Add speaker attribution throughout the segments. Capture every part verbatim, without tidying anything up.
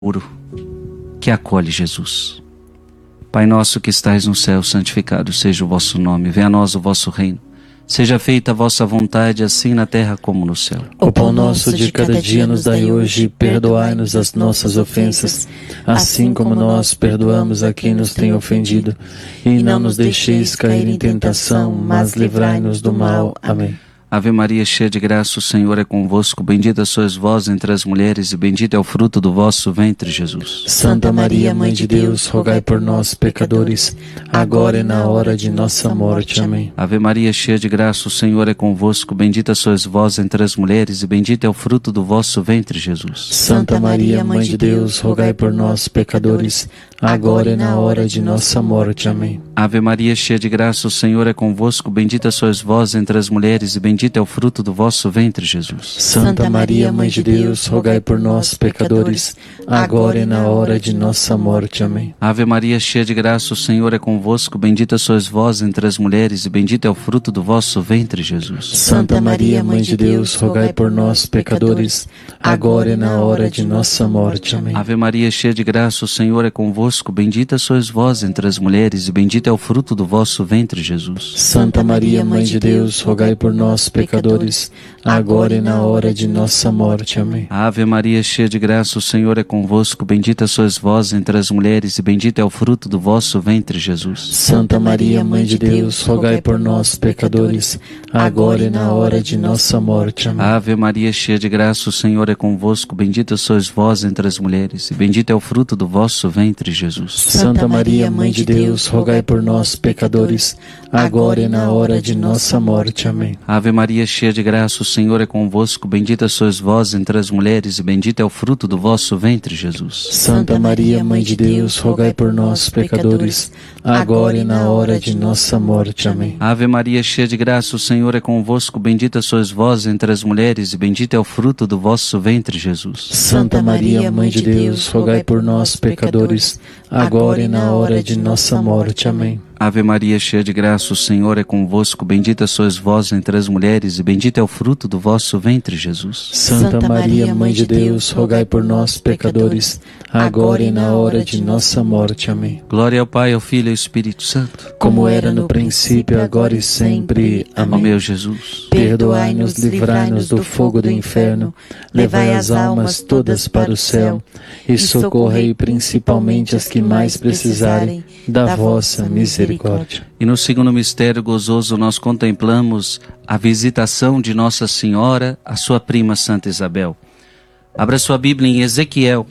Speaker 1: ouro que acolhe Jesus. Pai nosso que estais no céu, santificado seja o vosso nome. Venha a nós o vosso reino. Seja feita a vossa vontade, assim na terra como no céu.
Speaker 2: O pão nosso de cada dia nos dai hoje, perdoai-nos as nossas ofensas, assim como nós perdoamos a quem nos tem ofendido. E não nos deixeis cair em tentação, mas livrai-nos do mal. Amém.
Speaker 1: Ave Maria, cheia de graça, o Senhor é convosco. Bendita sois vós entre as mulheres, e bendito é o fruto do vosso ventre, Jesus.
Speaker 2: Santa Maria, Mãe de Deus, rogai por nós, pecadores, agora e na hora de nossa morte. Amém.
Speaker 1: Ave Maria, cheia de graça, o Senhor é convosco. Bendita sois vós entre as mulheres, e bendito é o fruto do vosso ventre, Jesus.
Speaker 2: Santa Maria, Mãe de Deus, rogai por nós, pecadores, agora e na hora de nossa morte. Amém.
Speaker 1: Ave Maria, cheia de graça, o Senhor é convosco. Bendita sois vós entre as mulheres, e bendito Bendito é o fruto do vosso ventre, Jesus.
Speaker 2: Santa Maria, Mãe de Deus, rogai por nós, pecadores, agora e na hora de nossa morte. Amém.
Speaker 1: Ave Maria, cheia de graça, o Senhor é convosco. Bendita sois vós entre as mulheres, e bendito é o fruto do vosso ventre, Jesus.
Speaker 2: Santa Maria, Mãe de Deus, rogai por nós, pecadores, agora e na hora de nossa morte. Amém.
Speaker 1: Ave Maria, cheia de graça, o Senhor é convosco. Bendita sois vós entre as mulheres, e bendito é o fruto do vosso ventre, Jesus.
Speaker 2: Santa Maria, Mãe de Deus, rogai por nós, pecadores, agora e na hora de nossa morte. Amém.
Speaker 1: Ave Maria, cheia de graça, o Senhor é convosco. Bendita sois vós entre as mulheres, e bendito é o fruto do vosso ventre, Jesus.
Speaker 2: Santa Maria, Mãe de Deus, rogai por nós, pecadores, agora e na hora de nossa morte. Amém.
Speaker 1: Ave Maria, cheia de graça, o Senhor é convosco. Bendita sois vós entre as mulheres, e bendito é o fruto do vosso ventre, Jesus.
Speaker 2: Santa Maria, Mãe de Deus, rogai por nós, pecadores, agora e na hora de nossa morte. Amém.
Speaker 1: Ave Maria, cheia de graça, o Senhor é convosco. Bendita sois vós entre as mulheres, e bendito é o fruto do vosso ventre, Jesus.
Speaker 2: Santa Maria, Mãe de Deus, rogai por nós, pecadores, agora e na hora de nossa morte. Amém.
Speaker 1: Ave Maria, cheia de graça, o Senhor é convosco. Bendita sois vós entre as mulheres, e bendito é o fruto do vosso ventre, Jesus.
Speaker 2: Santa Maria, Mãe de Deus, rogai por nós, pecadores, agora e na hora de nossa morte. Amém.
Speaker 1: Ave Maria, cheia de graça, o Senhor é convosco. Bendita sois vós entre as mulheres, e bendito é o fruto do vosso ventre, Jesus.
Speaker 2: Santa Maria, Mãe de Deus, rogai por nós, pecadores, agora e na hora de nossa morte. Amém.
Speaker 1: Glória ao Pai, ao Filho e ao Espírito Santo,
Speaker 2: como era no princípio, agora e sempre. Amém.
Speaker 1: Ó meu Jesus,
Speaker 2: perdoai-nos, livrai-nos do fogo do inferno, levai as almas todas para o céu, e socorrei principalmente as que mais precisarem da vossa misericórdia.
Speaker 1: E no segundo mistério gozoso nós contemplamos a visitação de Nossa Senhora à sua prima Santa Isabel. Abra sua Bíblia em Ezequiel,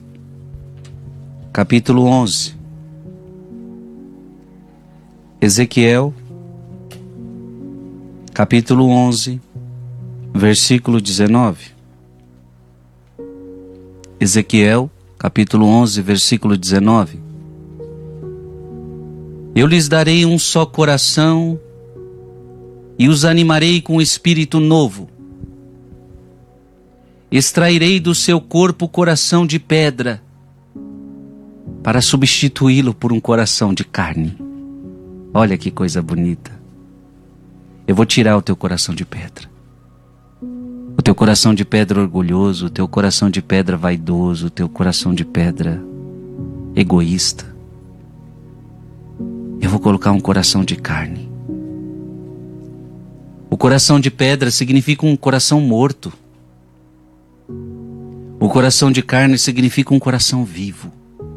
Speaker 1: capítulo onze. Ezequiel, capítulo onze, versículo dezenove. Ezequiel, capítulo onze, versículo dezenove. Eu lhes darei um só coração e os animarei com espírito novo. Extrairei do seu corpo coração de pedra para substituí-lo por um coração de carne. Olha que coisa bonita. Eu vou tirar o teu coração de pedra. O teu coração de pedra orgulhoso, o teu coração de pedra vaidoso, o teu coração de pedra egoísta. Eu vou colocar um coração de carne. O coração de pedra significa um coração morto. O coração de carne significa um coração vivo.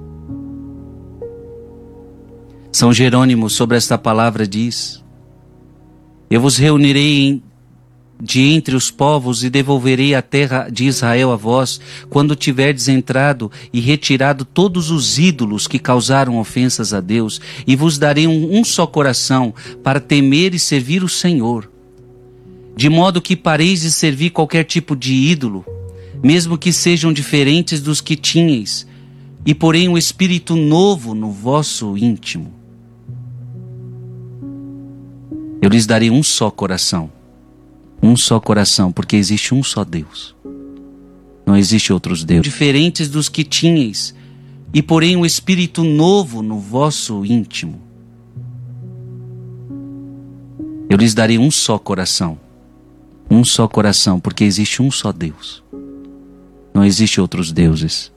Speaker 1: São Jerônimo sobre esta palavra diz: eu vos reunirei em, de entre os povos e devolverei a terra de Israel a vós, quando tiverdes entrado e retirado todos os ídolos que causaram ofensas a Deus, e vos darei um, um só coração para temer e servir o Senhor, de modo que pareis de servir qualquer tipo de ídolo, mesmo que sejam diferentes dos que tinhais, e porém um espírito novo no vosso íntimo. Eu lhes darei um só coração. Um só coração, porque existe um só Deus. Não existe outros deuses diferentes dos que tinhais, e porém um espírito novo no vosso íntimo. Eu lhes darei um só coração. Um só coração, porque existe um só Deus. Não existe outros deuses.